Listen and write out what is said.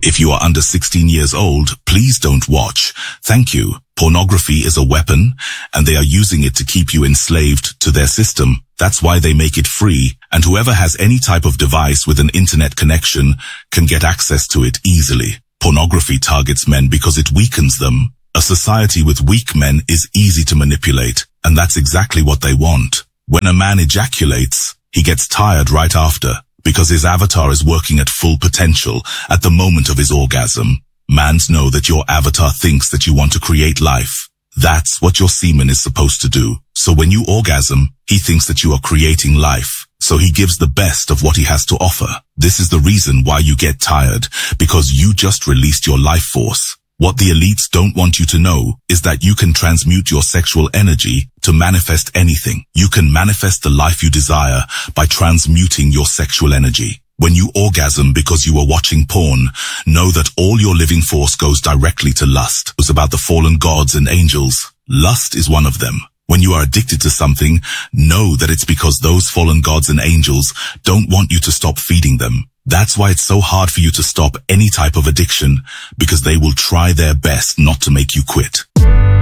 If you are under 16 years old, please don't watch. Thank you. Pornography is a weapon, and they are using it to keep you enslaved to their system. That's why they make it free, and whoever has any type of device with an internet connection can get access to it easily. Pornography targets men because it weakens them. A society with weak men is easy to manipulate, and that's exactly what they want. When a man ejaculates, he gets tired right after, because his avatar is working at full potential at the moment of his orgasm. Mans know that your avatar thinks that you want to create life. That's what your semen is supposed to do. So when you orgasm, he thinks that you are creating life. So he gives the best of what he has to offer. This is the reason why you get tired, because you just released your life force. What the elites don't want you to know is that you can transmute your sexual energy to manifest anything. You can manifest the life you desire by transmuting your sexual energy. When you orgasm because you are watching porn, know that all your living force goes directly to lust. It's about the fallen gods and angels. Lust is one of them. When you are addicted to something, know that it's because those fallen gods and angels don't want you to stop feeding them. That's why it's so hard for you to stop any type of addiction, because they will try their best not to make you quit.